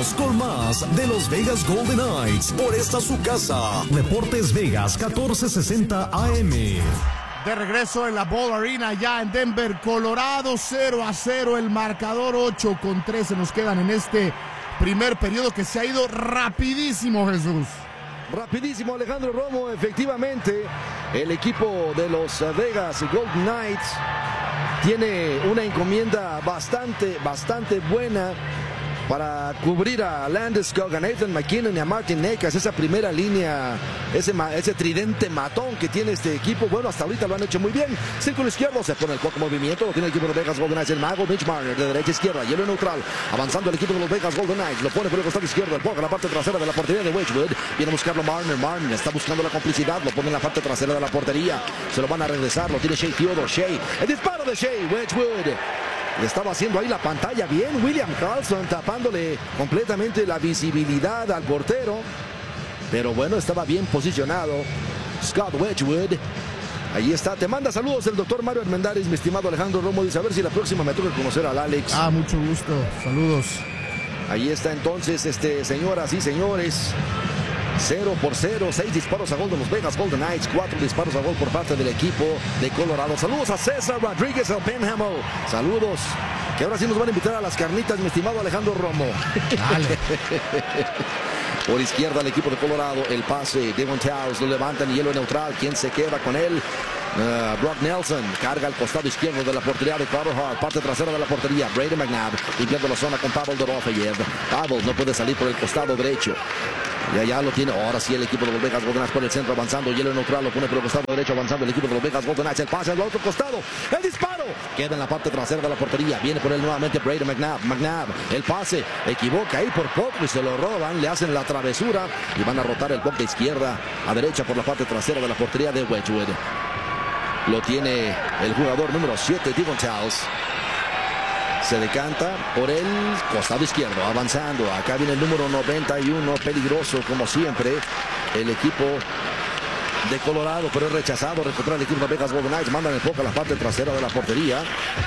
Regresamos con más de los Vegas Golden Knights por esta su casa. Deportes Vegas 1460 AM. De regreso en la Ball Arena ya en Denver, Colorado, 0-0 el marcador, 8:13 nos quedan en este primer periodo que se ha ido rapidísimo, Jesús. Rapidísimo, Alejandro Romo. Efectivamente, el equipo de los Vegas Golden Knights tiene una encomienda bastante buena para cubrir a Landeskog, a Nathan MacKinnon y a Martin Necas. Esa primera línea, ese tridente matón que tiene este equipo, bueno, hasta ahorita lo han hecho muy bien. Círculo izquierdo, se pone el poco movimiento, lo tiene el equipo de los Vegas Golden Knights, el mago Mitch Marner, de derecha a izquierda, hielo neutral, avanzando el equipo de los Vegas Golden Knights, lo pone por el costado izquierdo, el poco en la parte trasera de la portería de Wedgwood, viene a buscarlo Marner está buscando la complicidad, lo pone en la parte trasera de la portería, se lo van a regresar, lo tiene Shea Theodore, el disparo de Shea, Wedgwood. Le estaba haciendo ahí la pantalla bien William Karlsson, tapándole completamente la visibilidad al portero. Pero bueno, estaba bien posicionado Scott Wedgwood. Ahí está, te manda saludos el doctor Mario Armendáriz, mi estimado Alejandro Romo. Dice, a ver si la próxima me toca conocer al Alex. Mucho gusto, saludos. Ahí está entonces, señoras y señores. 0-0, 6 disparos a gol de los Vegas Golden Knights, 4 disparos a gol por parte del equipo de Colorado. Saludos a César Rodríguez, el Penhamo. Saludos, que ahora sí nos van a invitar a las carnitas, mi estimado Alejandro Romo. Dale. Por izquierda el equipo de Colorado, el pase, Devon Towers lo levantan, hielo neutral, ¿quién se queda con él? Brock Nelson carga al costado izquierdo de la portería de Carter Hart, parte trasera de la portería, Brady McNabb limpiando la zona con Pavel Dorofeyev. Pavel no puede salir por el costado derecho. Y allá lo tiene, ahora sí el equipo de los Vegas Golden Knights por el centro avanzando, hielo neutral, lo pone por el costado derecho avanzando el equipo de los Vegas Golden Knights, el pase al otro costado, el disparo, queda en la parte trasera de la portería, viene por él nuevamente Brady McNabb, el pase, equivoca ahí por poco y se lo roban, le hacen la travesura y van a rotar el bloque de izquierda a derecha por la parte trasera de la portería de Wedgwood. Lo tiene el jugador número 7, Devon Towers. Se decanta por el costado izquierdo, avanzando. Acá viene el número 91, peligroso como siempre. El equipo de Colorado, pero es rechazado. Recupera el equipo de Vegas Golden Knights. Mandan el poco a la parte trasera de la portería.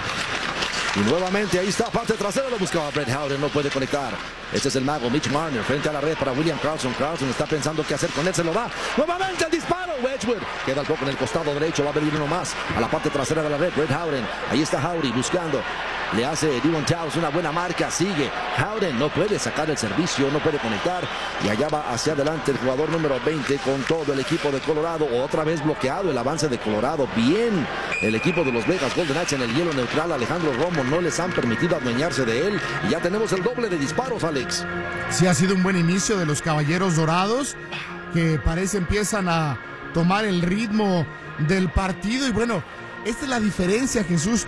Y nuevamente ahí está, parte trasera, lo buscaba Brett Howden, no puede conectar. Este es el mago Mitch Marner, frente a la red para William Karlsson. Karlsson está pensando qué hacer con él, se lo da. Nuevamente el disparo, Wedgwood. Queda el poco en el costado derecho, va a venir uno más a la parte trasera de la red, Brett Howden. Ahí está Howdy buscando. Le hace Devon Towers una buena marca, sigue. Howden no puede sacar el servicio, no puede conectar. Y allá va hacia adelante el jugador número 20 con todo el equipo de Colorado. Otra vez bloqueado el avance de Colorado. Bien el equipo de los Vegas Golden Knights en el hielo neutral. Alejandro Romo no les han permitido adueñarse de él. Y ya tenemos el doble de disparos, Alex. Sí, ha sido un buen inicio de los Caballeros Dorados, que parece empiezan a tomar el ritmo del partido. Y bueno, esta es la diferencia, Jesús.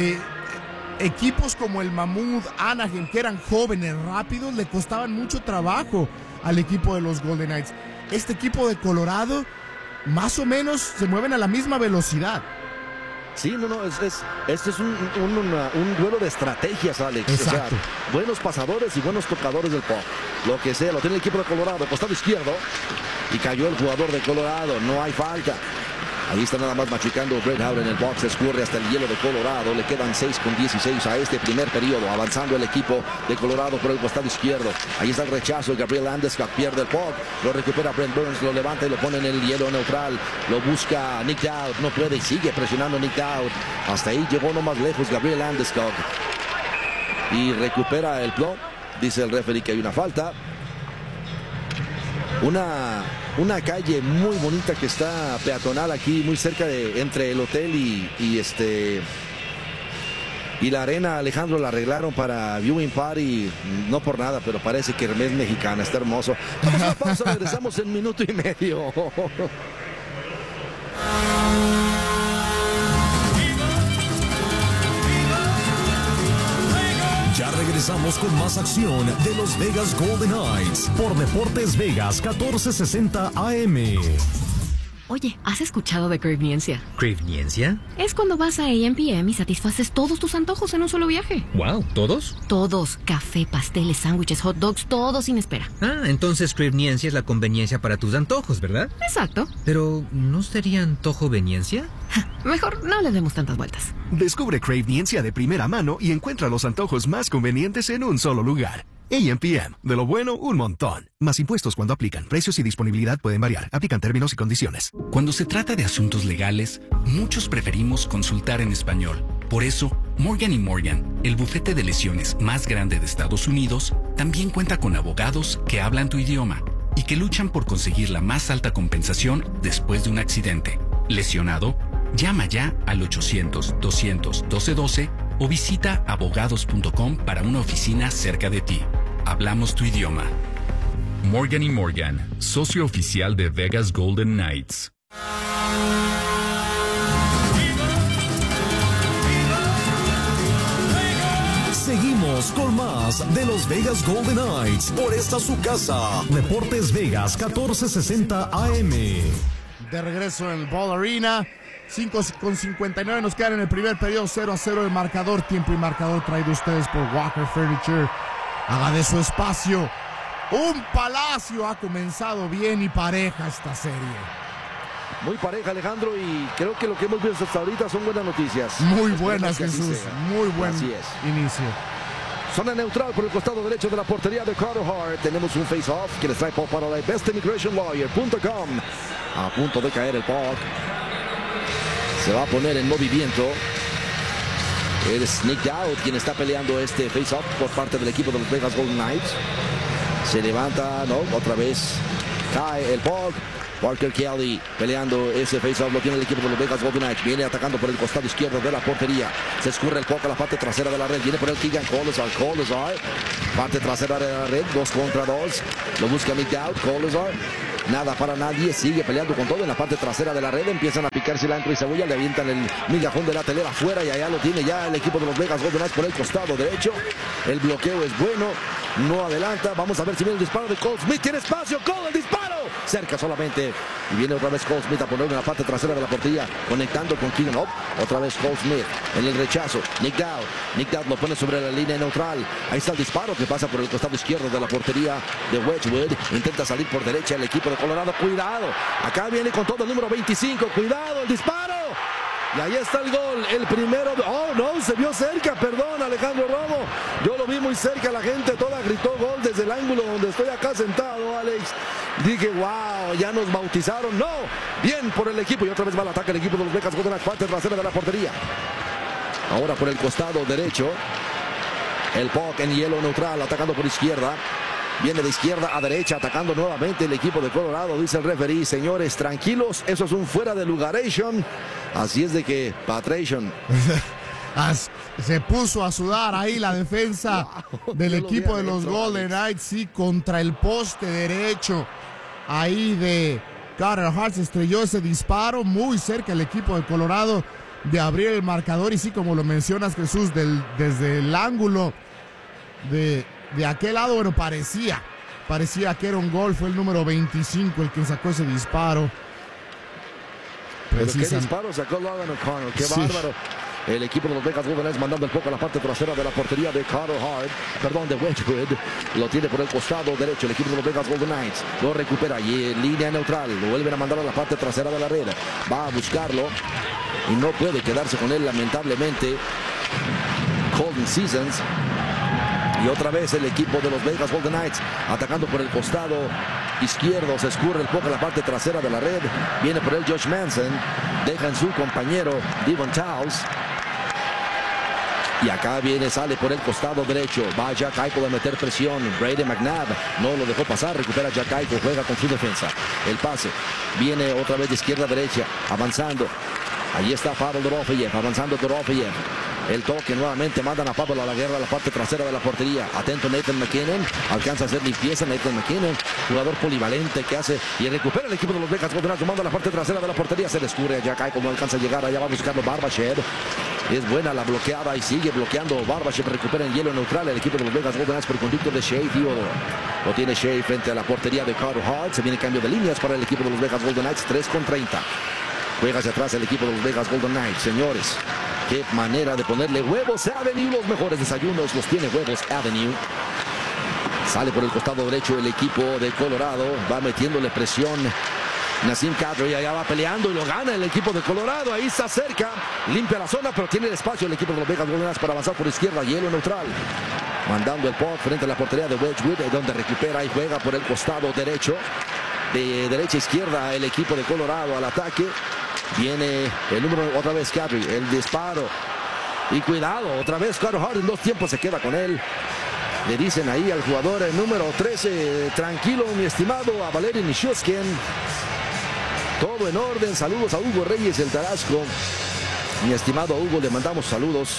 Equipos como el Mammoth, Anaheim, que eran jóvenes, rápidos, le costaban mucho trabajo al equipo de los Golden Knights. Este equipo de Colorado, más o menos, se mueven a la misma velocidad. Sí, este es un duelo de estrategias, Alex. Exacto. O sea, buenos pasadores y buenos tocadores del puck. Lo que sea, lo tiene el equipo de Colorado, costado izquierdo. Y cayó el jugador de Colorado, no hay falta. Ahí está nada más machucando Brett Howden en el box, escurre hasta el hielo de Colorado, le quedan 6:16 a este primer periodo, avanzando el equipo de Colorado por el costado izquierdo. Ahí está el rechazo, Gabriel Landeskog pierde el puck, lo recupera Brent Burns, lo levanta y lo pone en el hielo neutral, lo busca Nick Dowd, no puede y sigue presionando Nick Dowd, hasta ahí llegó no más lejos Gabriel Landeskog y recupera el puck, dice el referee que hay una falta. Una calle muy bonita que está peatonal aquí, muy cerca de entre el hotel y la arena. Alejandro, la arreglaron para viewing party, no por nada, pero parece que es mexicana, está hermoso. Vamos a la pausa, regresamos en minuto y medio. Ya regresamos con más acción de los Vegas Golden Knights por Deportes Vegas 1460 AM. Oye, ¿has escuchado de Cravniencia? ¿Cravniencia? Es cuando vas a A&PM y satisfaces todos tus antojos en un solo viaje. Wow, ¿todos? Todos. Café, pasteles, sándwiches, hot dogs, todo sin espera. Ah, entonces Cravniencia es la conveniencia para tus antojos, ¿verdad? Exacto. Pero, ¿no sería antojoveniencia? Mejor no le demos tantas vueltas. Descubre Cravniencia de primera mano y encuentra los antojos más convenientes en un solo lugar. AM/PM, de lo bueno, un montón. Más impuestos cuando aplican. Precios y disponibilidad pueden variar. Aplican términos y condiciones. Cuando se trata de asuntos legales, muchos preferimos consultar en español. Por eso, Morgan & Morgan, el bufete de lesiones más grande de Estados Unidos, también cuenta con abogados que hablan tu idioma y que luchan por conseguir la más alta compensación después de un accidente. ¿Lesionado? Llama ya al 800-200-1212 o visita abogados.com para una oficina cerca de ti. Hablamos tu idioma. Morgan & Morgan, socio oficial de Vegas Golden Knights. Seguimos con más de los Vegas Golden Knights por esta su casa. Deportes Vegas 1460 AM. De regreso en el Ball Arena. 5:59 nos quedan en el primer periodo. 0-0 el marcador. Tiempo y marcador traído ustedes por Walker Furniture. Haga de su espacio un palacio. Ha comenzado bien y pareja esta serie. Muy pareja, Alejandro, y creo que lo que hemos visto hasta ahorita son buenas noticias. Muy buenas, Jesús. Muy buen inicio. Zona neutral por el costado derecho de la portería de Carter Hart. Tenemos un face-off que les trae Paul para la bestimmigrationlawyer.com. A punto de caer el puck. Se va a poner en movimiento. Es Nick Dowd quien está peleando este face-off por parte del equipo de los Vegas Golden Knights. Se levanta, no, otra vez cae el puck. Parker Kelly peleando ese face-off, lo tiene el equipo de los Vegas Golden Knights. Viene atacando por el costado izquierdo de la portería. Se escurre el puck a la parte trasera de la red. Viene por el Keegan Kolesar. Parte trasera de la red, 2 contra 2. Lo busca Nick Dowd. Kolesar. Nada para nadie, sigue peleando con todo en la parte trasera de la red. Empiezan a picar cilantro y cebolla, le avientan el migajón de la telera afuera y allá lo tiene ya el equipo de los Vegas Golden Knights por el costado derecho. El bloqueo es bueno, no adelanta. Vamos a ver si viene el disparo de Cole Smith. Tiene espacio, Cole, el disparo. Cerca solamente. Y viene otra vez Cole Smith a ponerlo en la parte trasera de la portería, conectando con Keegan. Otra vez Cole Smith en el rechazo. Nick Dowd lo pone sobre la línea neutral. Ahí está el disparo que pasa por el costado izquierdo de la portería de Wedgwood. Intenta salir por derecha el equipo de Colorado. Cuidado. Acá viene con todo el número 25. Cuidado, el disparo. Y ahí está el gol, el primero. Oh, no, se vio cerca, perdón, Alejandro Romo. Yo lo vi muy cerca, la gente toda gritó gol desde el ángulo donde estoy acá sentado, Alex. Dije, wow, ya nos bautizaron. No, bien por el equipo. Y otra vez va al ataque el equipo de los Vegas Golden Knights, parte trasera de la portería. Ahora por el costado derecho. El puck en hielo neutral, atacando por izquierda. Viene de izquierda a derecha, atacando nuevamente el equipo de Colorado. Dice el referee, señores, tranquilos, eso es un fuera de lugaration. Así es de que, Patration. Se puso a sudar ahí la defensa del equipo de los Golden Knights. Sí, contra el poste derecho. Ahí de Carter Hart se estrelló ese disparo. Muy cerca el equipo de Colorado de abrir el marcador. Y sí, como lo mencionas, Jesús, desde el ángulo de aquel lado, bueno, parecía que era un gol. Fue el número 25 el que sacó ese disparo. Pero qué disparo sacó Logan O'Connor, qué bárbaro. El equipo de los Vegas Golden Knights mandando el puck a la parte trasera de la portería de Carter Hart, de Wedgwood. Lo tiene por el costado derecho el equipo de los Vegas Golden Knights. Lo recupera y en línea neutral. Lo vuelven a mandar a la parte trasera de la red. Va a buscarlo y no puede quedarse con él, lamentablemente. Colton Seasons. Y otra vez el equipo de los Vegas Golden Knights atacando por el costado izquierdo. Se escurre el puck a la parte trasera de la red. Viene por él Josh Manson. Deja en su compañero Devon Towles. Y acá sale por el costado derecho. Va Jack Eichel a meter presión. Brady McNabb no lo dejó pasar. Recupera Jack Eichel. Juega con su defensa. El pase. Viene otra vez de izquierda a derecha. Avanzando. Allí está Pavel Dorofeyev. Avanzando Dorofeyev. El toque nuevamente, mandan a Pavel a la guerra a la parte trasera de la portería. Atento Nathan MacKinnon, alcanza a hacer limpieza Nathan MacKinnon, jugador polivalente que hace y recupera el equipo de los Vegas Golden Knights, manda a la parte trasera de la portería, se descubre a Jack Eichel, no alcanza a llegar, allá va buscando Barbashev. Es buena la bloqueada y sigue bloqueando Barbashev, recupera en hielo neutral el equipo de los Vegas Golden Knights por conducto de Shea Theodore. Lo tiene Shea frente a la portería de Carter Hart, se viene cambio de líneas para el equipo de los Vegas Golden Knights, 3-30. Juega hacia atrás el equipo de los Vegas Golden Knights, señores. Qué manera de ponerle Huevos Avenue. Los mejores desayunos los tiene Huevos Avenue. Sale por el costado derecho el equipo de Colorado. Va metiéndole presión Nassim Kadri. Allá va peleando y lo gana el equipo de Colorado. Ahí está cerca. Limpia la zona, pero tiene el espacio el equipo de los Vegas Golden Knights para avanzar por izquierda. Hielo neutral. mandando el puck frente a la portería de Wedgwood, donde recupera y juega por el costado derecho. De derecha a izquierda el equipo de Colorado al ataque. Viene el número otra vez Kadri, el disparo. Y cuidado, otra vez Carter Hart en 2 tiempos se queda con él. Le dicen ahí al jugador número 13, tranquilo mi estimado, a Valeri Nichushkin. Todo en orden, saludos a Hugo Reyes, el Tarasco. Mi estimado Hugo, le mandamos saludos.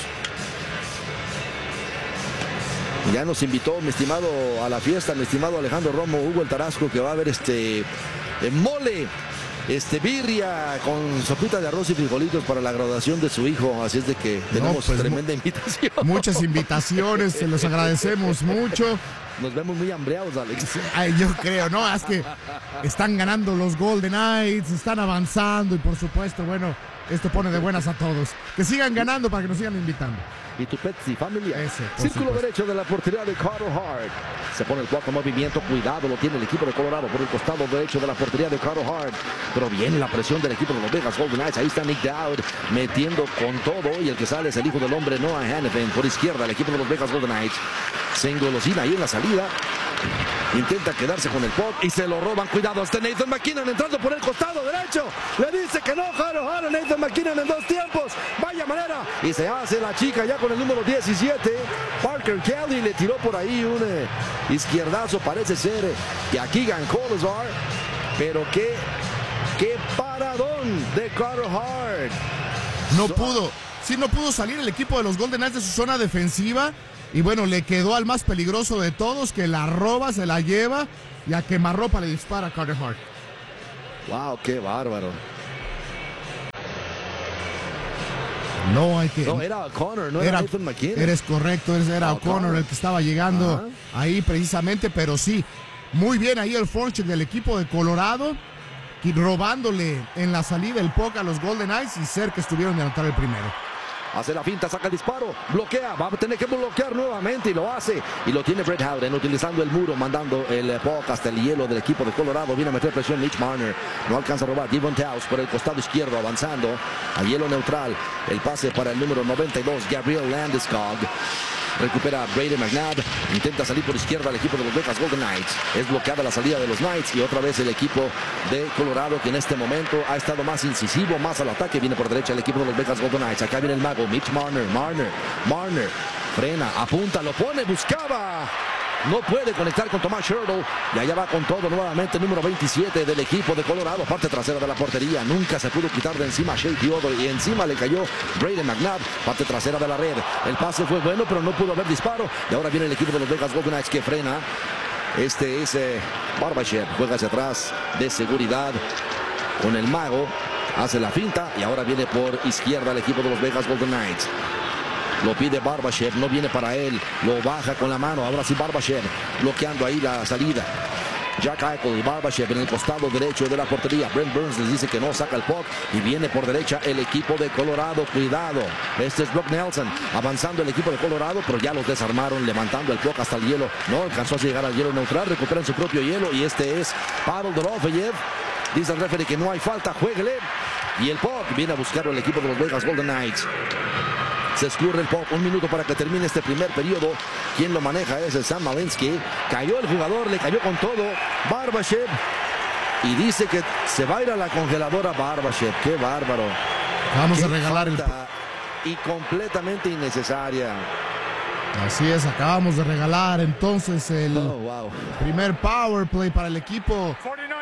Ya nos invitó, mi estimado, a la fiesta, mi estimado Alejandro Romo, Hugo el Tarasco, que va a haber mole, birria con sopita de arroz y frijolitos para la graduación de su hijo. Así es de que tenemos tremenda invitación. Muchas invitaciones, se los agradecemos mucho. Nos vemos muy hambreados, Alex. Ay, yo creo, ¿no? Es que están ganando los Golden Knights, están avanzando y por supuesto, bueno, esto pone de buenas a todos. Que sigan ganando para que nos sigan invitando. Y tu Pepsi familia. Círculo supuesto. Derecho de la portería de Carter Hart. Se pone el puck en movimiento. Cuidado, lo tiene el equipo de Colorado por el costado derecho de la portería de Carter Hart. Pero viene la presión del equipo de los Vegas Golden Knights. Ahí está Nick Dowd metiendo con todo. Y el que sale es el hijo del hombre, Noah Hannafin. Por izquierda, el equipo de los Vegas Golden Knights se engolosina ahí en la salida. Intenta quedarse con el puck y se lo roban. Cuidado, está Nathan MacKinnon entrando por el costado derecho. Le dice que no, Carter Hart, Nathan MacKinnon en 2 tiempos. Vaya manera. Y se hace la chica ya con el número 17. Parker Kelly le tiró por ahí un izquierdazo. Parece ser que a Keegan Kolesar. Pero qué paradón de Carter Hart. No pudo salir el equipo de los Golden Knights de su zona defensiva. Y bueno, le quedó al más peligroso de todos, que la roba, se la lleva y a quemarropa le dispara a Carter Hart. Wow, qué bárbaro. No, era O'Connor, no era Nathan MacKinnon. Eres correcto, era O'Connor el que estaba llegando ahí precisamente, pero sí, muy bien ahí el forecheck del equipo de Colorado, robándole en la salida el puck a los Golden Knights y cerca estuvieron de anotar el primero. Hace la finta, saca el disparo, bloquea, va a tener que bloquear nuevamente y lo hace. Y lo tiene Brett Howden utilizando el muro, mandando el puck hasta el hielo del equipo de Colorado. Viene a meter presión Mitch Marner, no alcanza a robar. Devon Taus por el costado izquierdo avanzando a hielo neutral. El pase para el número 92, Gabriel Landeskog. Recupera Brady McNabb, intenta salir por izquierda el equipo de los Vegas Golden Knights. Es bloqueada la salida de los Knights y otra vez el equipo de Colorado, que en este momento ha estado más incisivo, más al ataque. Viene por derecha el equipo de los Vegas Golden Knights. Acá viene el mago Mitch Marner. Marner frena, apunta, lo pone, buscaba. No puede conectar con Tomás Hertl. Y allá va con todo nuevamente el número 27 del equipo de Colorado. Parte trasera de la portería. Nunca se pudo quitar de encima a Shea Theodore. Y encima le cayó Brady McNabb. Parte trasera de la red. El pase fue bueno, pero no pudo haber disparo. Y ahora viene el equipo de los Vegas Golden Knights que frena. Este es Barbashev. Juega hacia atrás de seguridad con el mago. Hace la finta. Y ahora viene por izquierda el equipo de los Vegas Golden Knights. Lo pide Barbashev, no viene para él. Lo baja con la mano. Ahora sí Barbashev bloqueando ahí la salida. Jack Eichel y Barbashev en el costado derecho de la portería. Brent Burns les dice que no, saca el puck y viene por derecha el equipo de Colorado. Cuidado, este es Brock Nelson avanzando el equipo de Colorado, pero ya los desarmaron, levantando el puck hasta el hielo. No alcanzó a llegar al hielo neutral, recuperan su propio hielo y este es Pavel Dorofeyev. Dice el referee que no hay falta, jueguele. Y el puck viene a buscarlo el equipo de los Vegas Golden Knights. Se escurre el puck, 1 minuto para que termine este primer periodo. Quien lo maneja es el Sam Malinsky. Cayó el jugador, le cayó con todo Barbashev. Y dice que se va a ir a la congeladora Barbashev. ¡Qué bárbaro! Vamos a regalar el... Y completamente innecesaria. Así es, acabamos de regalar entonces el primer power play para el equipo.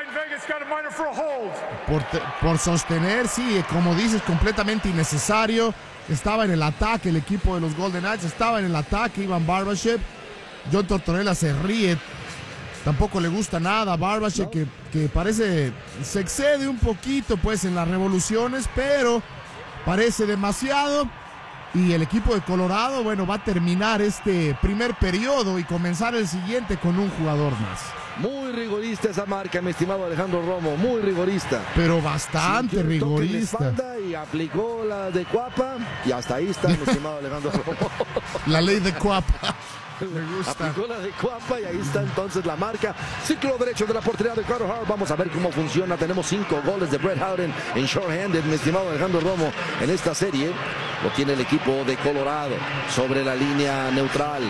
Por sostener, sí, como dices, completamente innecesario. Estaba en el ataque el equipo de los Golden Knights, estaba en el ataque Ivan Barbashev. John Tortorella se ríe, tampoco le gusta nada a Barbashev, no. que parece, se excede un poquito pues en las revoluciones, pero parece demasiado. Y el equipo de Colorado, bueno, va a terminar este primer periodo y comenzar el siguiente con un jugador más. Muy rigorista esa marca, mi estimado Alejandro Romo, muy rigorista. Pero bastante rigorista. Y aplicó la de Cuapa y hasta ahí está, mi estimado Alejandro Romo. La ley de Cuapa. Me gusta. Aplicó la de Cuapa y ahí está entonces la marca. Círculo derecho de la portería de Carter Hart. Vamos a ver cómo funciona. Tenemos 5 goles de Brett Howden en shorthanded, mi estimado Alejandro Romo, en esta serie. Lo tiene el equipo de Colorado sobre la línea neutral.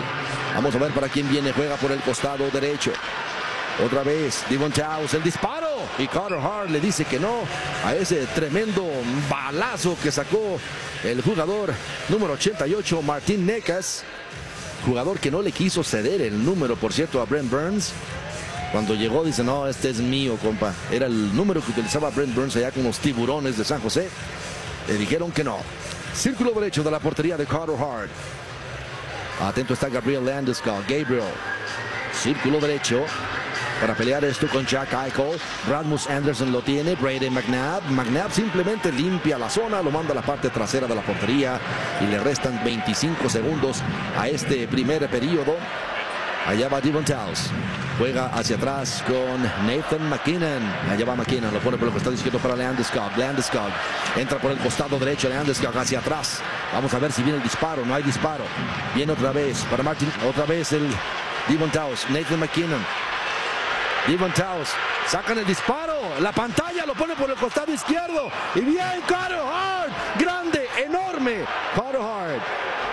Vamos a ver para quién viene. Juega por el costado derecho. Otra vez, Devon Towns, el disparo. Y Carter Hart le dice que no a ese tremendo balazo que sacó el jugador número 88, Martin Necas. Jugador que no le quiso ceder el número, por cierto, a Brent Burns. Cuando llegó dice, no, este es mío, compa. Era el número que utilizaba Brent Burns allá con los Tiburones de San José. Le dijeron que no. Círculo derecho de la portería de Carter Hart. Atento está Gabriel Landeskog. Gabriel. Círculo derecho. Para pelear esto con Jack Eichel. Rasmus Anderson lo tiene. Brayden McNabb. McNabb simplemente limpia la zona. Lo manda a la parte trasera de la portería. Y le restan 25 segundos a este primer periodo. Allá va Devon Towns. Juega hacia atrás con Nathan McKinnon. Allá va McKinnon. Lo pone por el costado izquierdo para Landeskog. Landeskog entra por el costado derecho. Landeskog hacia atrás. Vamos a ver si viene el disparo. No hay disparo. Viene otra vez para Martin. Otra vez el Devon Towns. Nathan McKinnon. Devon Towns, sacan el disparo, la pantalla lo pone por el costado izquierdo y bien Carter Hart, grande, enorme Carter Hart.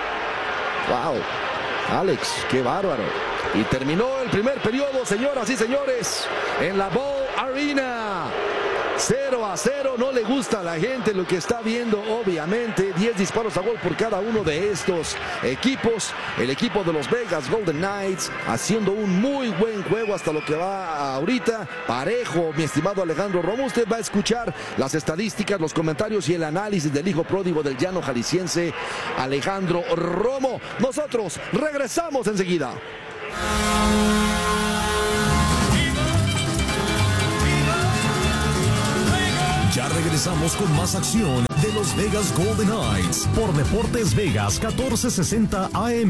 Wow, Alex, qué bárbaro. Y terminó el primer periodo, señoras y señores, en la Ball Arena. 0-0, no le gusta a la gente lo que está viendo, obviamente. 10 disparos a gol por cada uno de estos equipos. El equipo de los Vegas Golden Knights haciendo un muy buen juego hasta lo que va ahorita. Parejo, mi estimado Alejandro Romo. Usted va a escuchar las estadísticas, los comentarios y el análisis del hijo pródigo del llano jalisciense, Alejandro Romo. Nosotros regresamos enseguida. Ya regresamos con más acción de los Vegas Golden Knights por Deportes Vegas 1460 AM.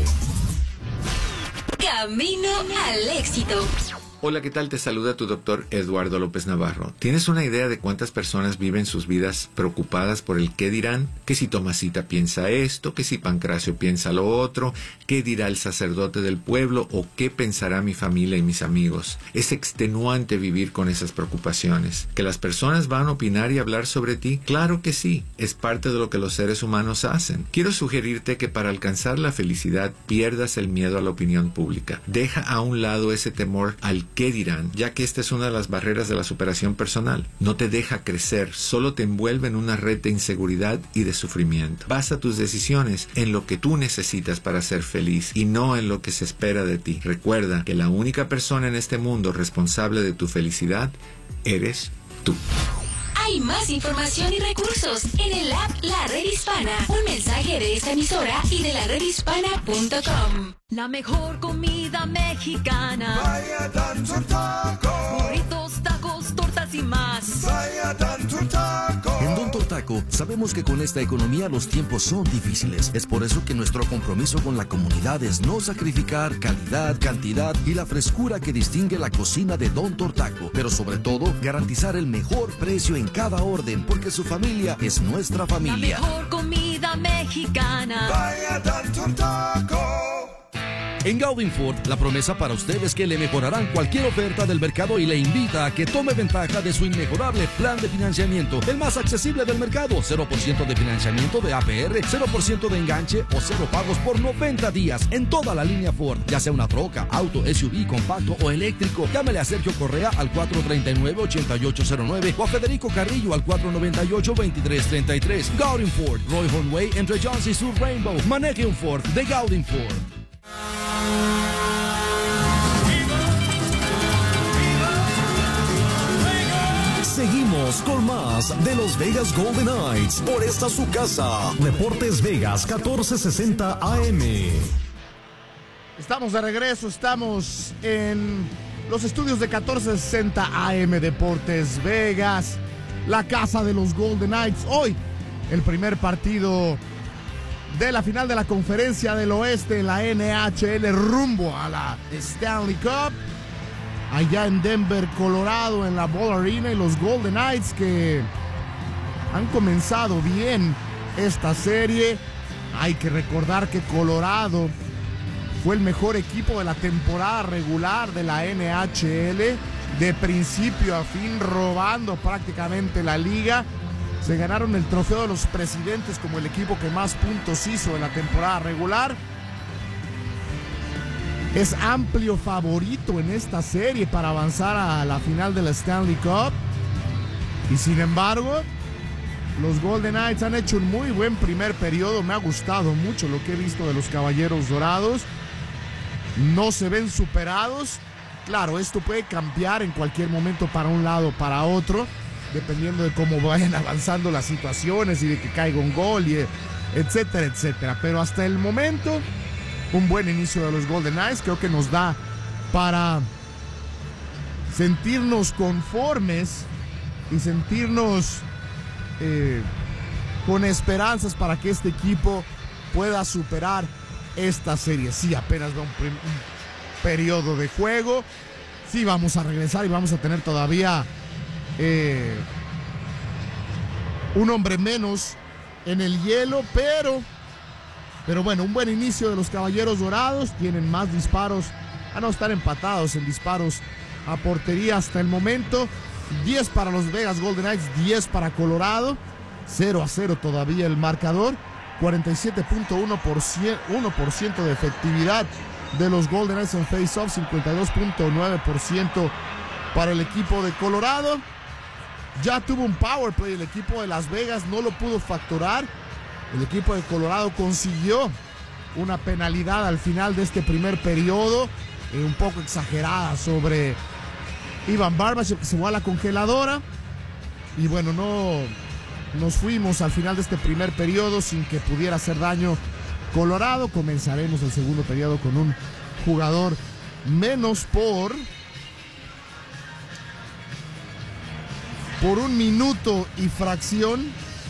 Camino al éxito. Hola, ¿qué tal? Te saluda tu doctor Eduardo López Navarro. ¿Tienes una idea de cuántas personas viven sus vidas preocupadas por el qué dirán? Que si Tomasita piensa esto, que si Pancracio piensa lo otro, qué dirá el sacerdote del pueblo o qué pensará mi familia y mis amigos. Es extenuante vivir con esas preocupaciones. ¿Que las personas van a opinar y hablar sobre ti? Claro que sí, es parte de lo que los seres humanos hacen. Quiero sugerirte que para alcanzar la felicidad pierdas el miedo a la opinión pública. Deja a un lado ese temor al qué dirán, ya que esta es una de las barreras de la superación personal. No te deja crecer, solo te envuelve en una red de inseguridad y de sufrimiento. Basa tus decisiones en lo que tú necesitas para ser feliz y no en lo que se espera de ti. Recuerda que la única persona en este mundo responsable de tu felicidad eres tú. Hay más información y recursos en el app La Red Hispana. Un mensaje de esta emisora y de la redhispana.com. La mejor comida mexicana. Vaya Dantur Taco. Burritos, tacos, tortas y más. Vaya Dantur Taco. En Don Tortaco sabemos que con esta economía los tiempos son difíciles. Es por eso que nuestro compromiso con la comunidad es no sacrificar calidad, cantidad y la frescura que distingue la cocina de Don Tortaco. Pero sobre todo, garantizar el mejor precio en cada orden, porque su familia es nuestra familia. La mejor comida mexicana. Vaya Dantur Taco. En Gaudin Ford, la promesa para usted es que le mejorarán cualquier oferta del mercado y le invita a que tome ventaja de su inmejorable plan de financiamiento, el más accesible del mercado. 0% de financiamiento de APR, 0% de enganche o 0 pagos por 90 días en toda la línea Ford, ya sea una troca, auto, SUV, compacto o eléctrico. Llámele a Sergio Correa al 439-8809 o a Federico Carrillo al 498-2333. Gaudin Ford, Roy Hornway entre Johns y Sur Rainbow. Maneje un Ford de Gaudin Ford. Seguimos con más de los Vegas Golden Knights por esta su casa. Deportes Vegas 1460 AM. Estamos de regreso, estamos en los estudios de 1460 AM Deportes Vegas, la casa de los Golden Knights. Hoy, el primer partido de la final de la Conferencia del Oeste en la NHL rumbo a la Stanley Cup. Allá en Denver, Colorado, en la Ball Arena, y los Golden Knights que han comenzado bien esta serie. Hay que recordar que Colorado fue el mejor equipo de la temporada regular de la NHL, de principio a fin, robando prácticamente la liga. Se ganaron el trofeo de los presidentes como el equipo que más puntos hizo en la temporada regular. es amplio favorito en esta serie para avanzar a la final de la Stanley Cup. Y sin embargo, los Golden Knights han hecho un muy buen primer periodo. Me ha gustado mucho lo que he visto de los Caballeros Dorados. No se ven superados. Claro, esto puede cambiar en cualquier momento para un lado o para otro, dependiendo de cómo vayan avanzando las situaciones y de que caiga un gol, y etcétera, etcétera. Pero hasta el momento, un buen inicio de los Golden Knights. Creo que nos da para sentirnos conformes y sentirnos con esperanzas para que este equipo pueda superar esta serie. Sí, apenas va un periodo de juego. Sí, vamos a regresar y vamos a tener todavía un hombre menos en el hielo, pero bueno, un buen inicio de los Caballeros Dorados. Tienen más disparos, a no estar empatados en disparos a portería hasta el momento. 10 para los Vegas Golden Knights, 10 para Colorado. 0-0 todavía el marcador. 47.1% de efectividad de los Golden Knights en face-off, 52.9% para el equipo de Colorado. Ya tuvo un power play el equipo de Las Vegas, no lo pudo facturar. El equipo de Colorado consiguió una penalidad al final de este primer periodo, un poco exagerada sobre Ivan Barbashev, que se fue a la congeladora. Y bueno, no nos fuimos al final de este primer periodo sin que pudiera hacer daño Colorado. Comenzaremos el segundo periodo con un jugador menos por 1 minuto y fracción.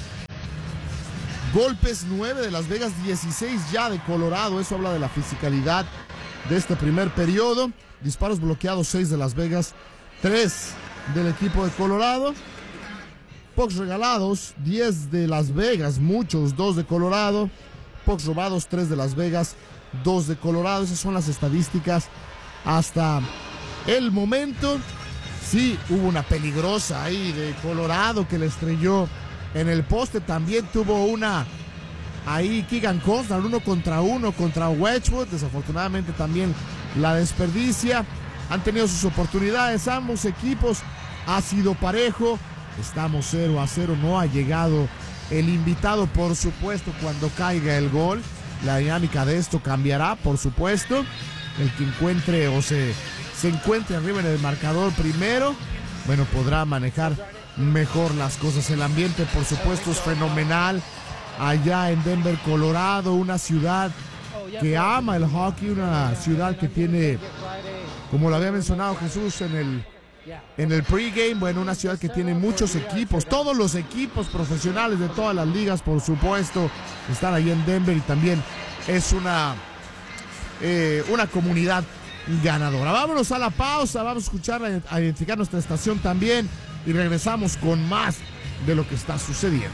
Golpes 9 de Las Vegas, 16 ya de Colorado. Eso habla de la fisicalidad de este primer periodo. Disparos bloqueados, 6 de Las Vegas, 3 del equipo de Colorado. Pucks regalados, 10 de Las Vegas, muchos, 2 de Colorado. Pucks robados, 3 de Las Vegas, 2 de Colorado. Esas son las estadísticas hasta el momento. Sí, hubo una peligrosa ahí de Colorado que le estrelló en el poste. También tuvo una ahí Keegan Costner, 1 contra Wedgwood. Desafortunadamente también la desperdicia. Han tenido sus oportunidades ambos equipos. Ha sido parejo. Estamos 0-0. No ha llegado el invitado, por supuesto, cuando caiga el gol. La dinámica de esto cambiará, por supuesto. El que encuentre o se encuentre arriba en el marcador primero, bueno, podrá manejar mejor las cosas. El ambiente, por supuesto, es fenomenal allá en Denver, Colorado, una ciudad que ama el hockey, una ciudad que tiene, como lo había mencionado Jesús en el pregame, bueno, una ciudad que tiene muchos equipos, todos los equipos profesionales de todas las ligas, por supuesto, están ahí en Denver, y también es una comunidad ganadora. Vámonos a la pausa, vamos a escuchar, a identificar nuestra estación también, y regresamos con más de lo que está sucediendo.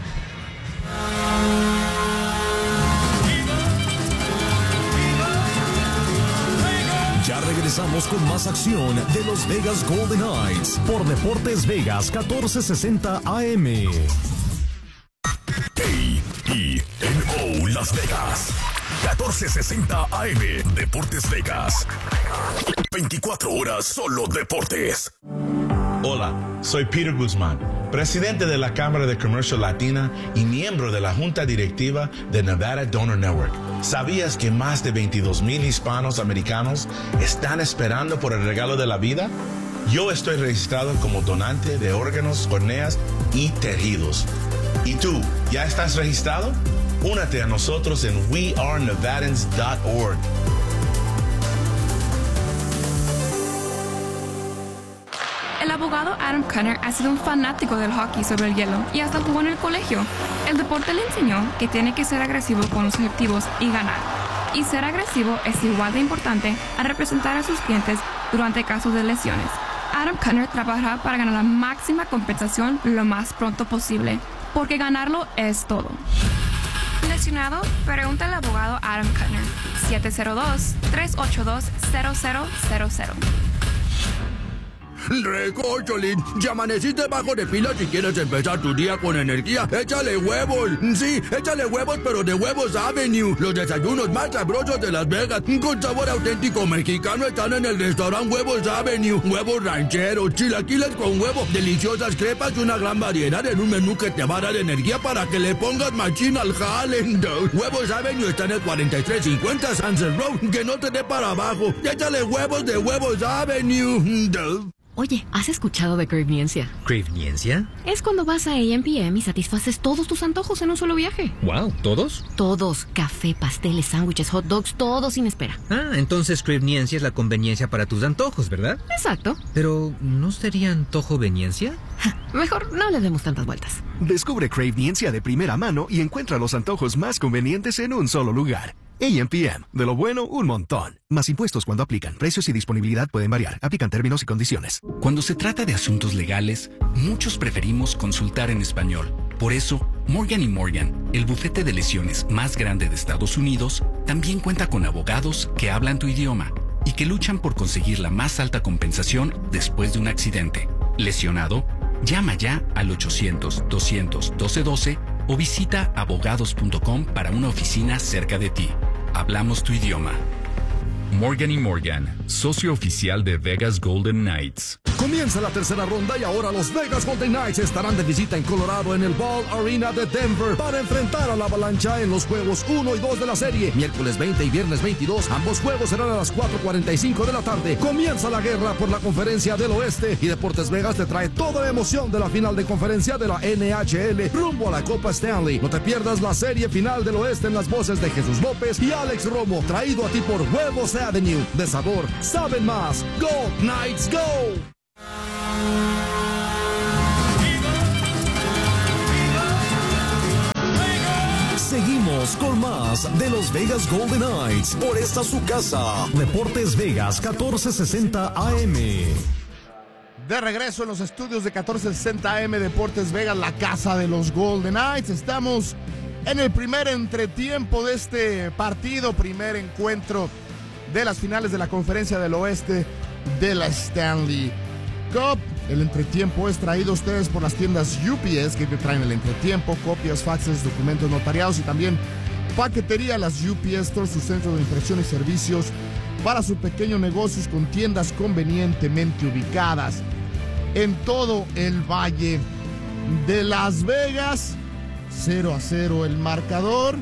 Ya regresamos con más acción de los Vegas Golden Knights por Deportes Vegas 1460 AM. KENO Las Vegas 1460 AM. Deportes Vegas. 24 horas solo deportes. Hola, soy Peter Guzmán, presidente de la Cámara de Comercio Latina y miembro de la Junta Directiva de Nevada Donor Network. ¿Sabías que más de 22,000 hispanos americanos están esperando por el regalo de la vida? Yo estoy registrado como donante de órganos, córneas y tejidos. ¿Y tú, ya estás registrado? Únete a nosotros en wearenevadans.org. El abogado Adam Cunner ha sido un fanático del hockey sobre el hielo y hasta jugó en el colegio. El deporte le enseñó que tiene que ser agresivo con los objetivos y ganar. Y ser agresivo es igual de importante a representar a sus clientes durante casos de lesiones. Adam Cunner trabajará para ganar la máxima compensación lo más pronto posible, porque ganarlo es todo. ¿Lesionado? Pregunta al abogado Adam Cunner. 702-382-0000. Recórcholín, si amaneciste bajo de pilas y quieres empezar tu día con energía, échale huevos. Sí, échale huevos, pero de Huevos Avenue. Los desayunos más sabrosos de Las Vegas, con sabor auténtico mexicano, están en el restaurante Huevos Avenue. Huevos rancheros, chilaquiles con huevo, deliciosas crepas y una gran variedad en un menú que te va a dar energía para que le pongas machín al jale. Huevos Avenue está en el 4350 Sunset Road, que no te dé para abajo. Échale huevos de Huevos Avenue. Oye, ¿has escuchado de Craveniencia? ¿Craveniencia? Es cuando vas a A&PM y satisfaces todos tus antojos en un solo viaje. Wow, ¿todos? Todos. Café, pasteles, sándwiches, hot dogs, todo sin espera. Ah, entonces Craveniencia es la conveniencia para tus antojos, ¿verdad? Exacto. Pero, ¿no sería antojoveniencia? Mejor no le demos tantas vueltas. Descubre Craveniencia de primera mano y encuentra los antojos más convenientes en un solo lugar. A&PM, de lo bueno, un montón. Más impuestos cuando aplican. Precios y disponibilidad pueden variar. Aplican términos y condiciones. Cuando se trata de asuntos legales, muchos preferimos consultar en español. Por eso, Morgan & Morgan, el bufete de lesiones más grande de Estados Unidos, también cuenta con abogados que hablan tu idioma y que luchan por conseguir la más alta compensación después de un accidente. ¿Lesionado? Llama ya al 800-200-1212 o visita abogados.com para una oficina cerca de ti. Hablamos tu idioma. Morgan & Morgan, socio oficial de Vegas Golden Knights. Comienza la tercera ronda y ahora los Vegas Golden Knights estarán de visita en Colorado en el Ball Arena de Denver para enfrentar a la Avalancha en los juegos 1 y 2 de la serie. Miércoles 20 y viernes 22, ambos juegos serán a las 4:45 de la tarde. Comienza la guerra por la Conferencia del Oeste y Deportes Vegas te trae toda la emoción de la final de conferencia de la NHL rumbo a la Copa Stanley. No te pierdas la serie final del Oeste en las voces de Jesús López y Alex Romo, traído a ti por Huevos Avenue. De sabor, saben más. Go Knights, go! Seguimos con más de los Vegas Golden Knights por esta su casa. Deportes Vegas 1460 AM. De regreso en los estudios de 1460 AM Deportes Vegas, la casa de los Golden Knights. Estamos en el primer entretiempo de este partido, primer encuentro de las finales de la Conferencia del Oeste de la Stanley Cup. El entretiempo es traído a ustedes por las tiendas UPS, que te traen el entretiempo, copias, faxes, documentos notariados y también paquetería. Las UPS Stores, su centro de impresión y servicios para su pequeño negocios, con tiendas convenientemente ubicadas en todo el Valle de Las Vegas. 0-0 el marcador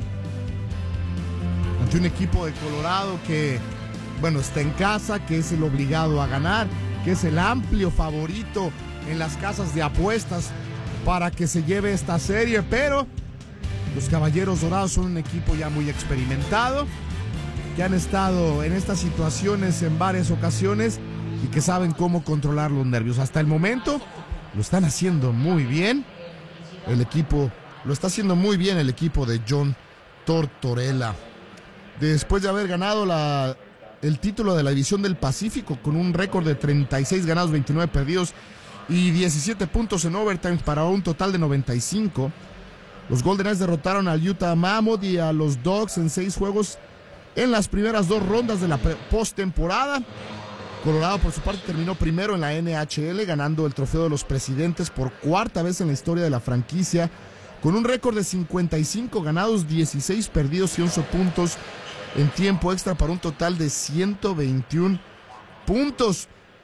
ante un equipo de Colorado que, bueno, está en casa, que es el obligado a ganar, que es el amplio favorito en las casas de apuestas para que se lleve esta serie, pero los Caballeros Dorados son un equipo ya muy experimentado, que han estado en estas situaciones en varias ocasiones y que saben cómo controlar los nervios. Hasta el momento lo están haciendo muy bien. El equipo lo está haciendo muy bien, el equipo de John Tortorella. Después de haber ganado el título de la División del Pacífico con un récord de 36 ganados, 29 perdidos y 17 puntos en overtime para un total de 95, los Golden Knights derrotaron al Utah Mammoth y a los Dogs en 6 juegos en las primeras 2 rondas de la postemporada. Colorado, por su parte, terminó primero en la NHL, ganando el trofeo de los presidentes por 4ª vez en la historia de la franquicia, con un récord de 55 ganados, 16 perdidos y 11 puntos en tiempo extra para un total de 121 puntos,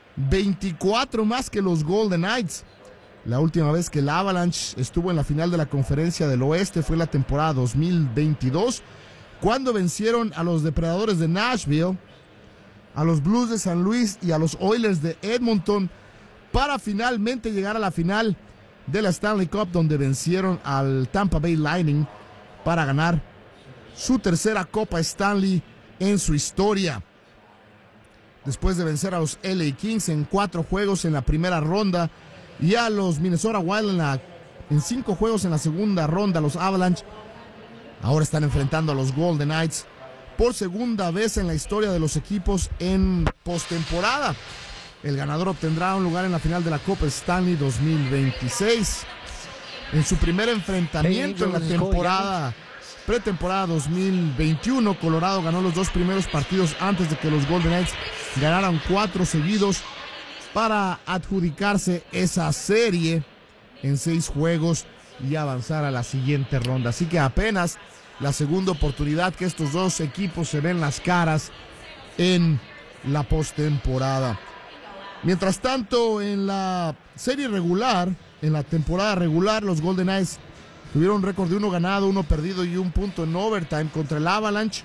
24 más que los Golden Knights. La última vez que el Avalanche estuvo en la final de la Conferencia del Oeste fue la temporada 2022, cuando vencieron a los Depredadores de Nashville, a los Blues de San Luis y a los Oilers de Edmonton, para finalmente llegar a la final de la Stanley Cup, donde vencieron al Tampa Bay Lightning para ganar su tercera Copa Stanley en su historia. Después de vencer a los LA Kings en 4 juegos en la primera ronda y a los Minnesota Wild en 5 juegos en la segunda ronda, los Avalanche ahora están enfrentando a los Golden Knights por segunda vez en la historia de los equipos en postemporada. El ganador obtendrá un lugar en la final de la Copa Stanley 2026. En su primer enfrentamiento en la pretemporada 2021, Colorado ganó los 2 primeros partidos antes de que los Golden Knights ganaran 4 seguidos para adjudicarse esa serie en 6 juegos y avanzar a la siguiente ronda. Así que apenas la segunda oportunidad que estos dos equipos se ven las caras en la postemporada. Mientras tanto, en la serie regular, en la temporada regular, los Golden Knights tuvieron un récord de 1 ganado, 1 perdido y 1 punto en overtime contra el Avalanche.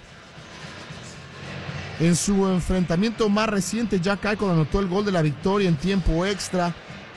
En su enfrentamiento más reciente, Jack Eichel anotó el gol de la victoria en tiempo extra.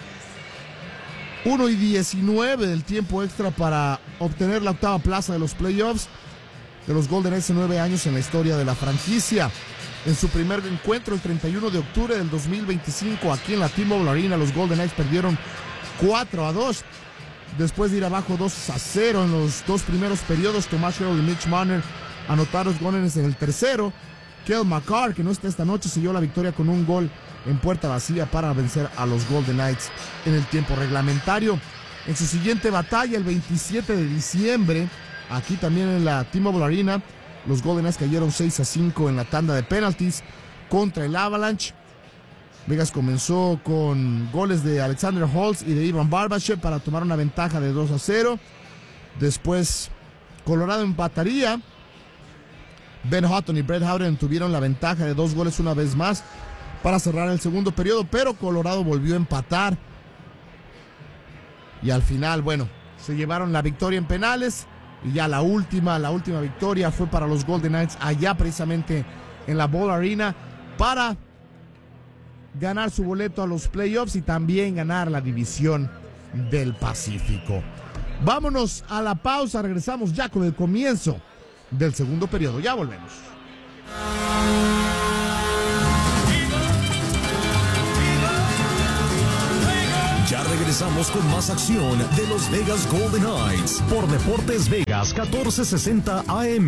1:19 del tiempo extra para obtener la 8ª plaza de los playoffs de los Golden Knights en 9 años en la historia de la franquicia. En su primer encuentro, el 31 de octubre del 2025, aquí en la T-Mobile Arena, los Golden Knights perdieron 4-2. Después de ir abajo 2-0 en los 2 primeros periodos, Tomas Hertl y Mitch Marner anotaron los goles en el tercero. Cale Makar, que no está esta noche, selló la victoria con un gol en puerta vacía para vencer a los Golden Knights en el tiempo reglamentario. En su siguiente batalla, el 27 de diciembre, aquí también en la T-Mobile Arena, los Golden Knights cayeron 6-5 en la tanda de penalties contra el Avalanche. Vegas comenzó con goles de Alexander Holtz y de Ivan Barbashev para tomar una ventaja de 2-0. Después, Colorado empataría. Ben Hutton y Brett Howden tuvieron la ventaja de 2 goles una vez más para cerrar el segundo periodo, pero Colorado volvió a empatar. Y al final, bueno, se llevaron la victoria en penales. Y ya la última victoria fue para los Golden Knights allá precisamente en la Ball Arena para ganar su boleto a los playoffs y también ganar la división del Pacífico. Vámonos a la pausa, regresamos ya con el comienzo del segundo periodo. Ya volvemos. Ya regresamos con más acción de los Vegas Golden Knights por Deportes Vegas 1460 AM.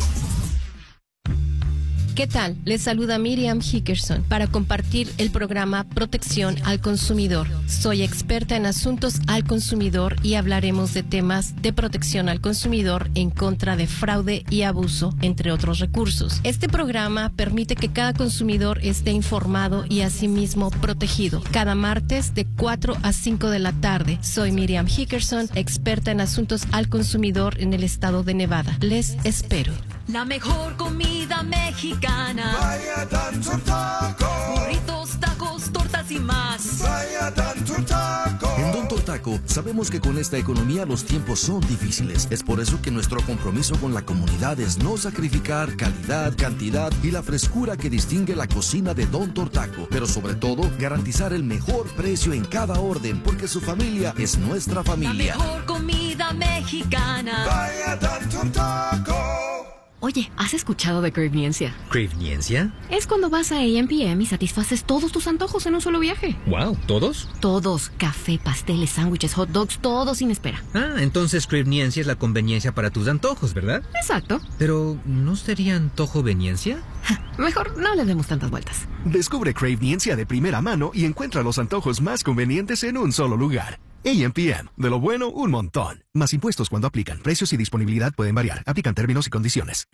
¿Qué tal? Les saluda Miriam Hickerson para compartir el programa Protección al Consumidor. Soy experta en asuntos al consumidor y hablaremos de temas de protección al consumidor en contra de fraude y abuso, entre otros recursos. Este programa permite que cada consumidor esté informado y asimismo protegido. Cada martes de 4 a 5 de la tarde. Soy Miriam Hickerson, experta en asuntos al consumidor en el estado de Nevada. Les espero. La mejor comida mexicana. Vaya Tanto Taco. Burritos, tacos, tortas y más. Vaya Tanto Taco. En Don Tortaco sabemos que con esta economía los tiempos son difíciles. Es por eso que nuestro compromiso con la comunidad es no sacrificar calidad, cantidad y la frescura que distingue la cocina de Don Tortaco. Pero sobre todo, garantizar el mejor precio en cada orden, porque su familia es nuestra familia. La mejor comida mexicana. Vaya Tanto Taco. Oye, ¿has escuchado de Cravniencia? ¿Cravniencia? Es cuando vas a A&PM y satisfaces todos tus antojos en un solo viaje. Wow, ¿todos? Todos. Café, pasteles, sándwiches, hot dogs, todo sin espera. Ah, entonces Cravniencia es la conveniencia para tus antojos, ¿verdad? Exacto. Pero, ¿no sería antojoveniencia? Mejor no le demos tantas vueltas. Descubre Cravniencia de primera mano y encuentra los antojos más convenientes en un solo lugar. A&PM, de lo bueno, un montón. Más impuestos cuando aplican. Precios y disponibilidad pueden variar. Aplican términos y condiciones.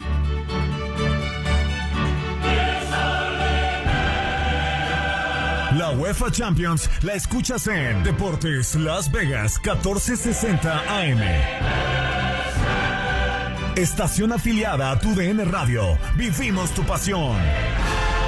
La UEFA Champions la escuchas en Deportes Las Vegas 1460 AM. Estación afiliada a tu DN Radio. Vivimos tu pasión.